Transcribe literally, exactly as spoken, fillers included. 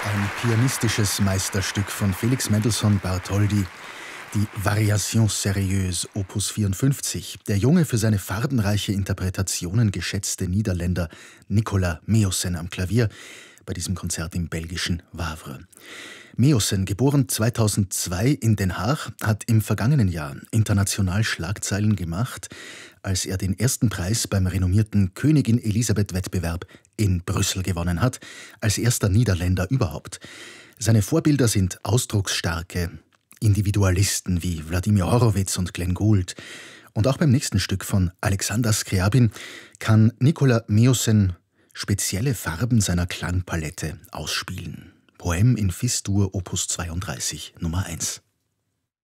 Ein pianistisches Meisterstück von Felix Mendelssohn Bartholdy, die Variation sérieuse, Opus vierundfünfzig. Der junge, für seine farbenreiche Interpretationen geschätzte Niederländer Nicolas Meeuwsen am Klavier bei diesem Konzert im belgischen Wavre. Meeuwsen, geboren zweitausendzwei in Den Haag, hat im vergangenen Jahr international Schlagzeilen gemacht, als er den ersten Preis beim renommierten Königin-Elisabeth-Wettbewerb in Brüssel gewonnen hat, als erster Niederländer überhaupt. Seine Vorbilder sind ausdrucksstarke Individualisten wie Wladimir Horowitz und Glenn Gould. Und auch beim nächsten Stück von Alexander Scriabin kann Nicolas Meeuwsen spezielle Farben seiner Klangpalette ausspielen. Poème in Fis-Dur, Opus zweiunddreißig, Nummer eins.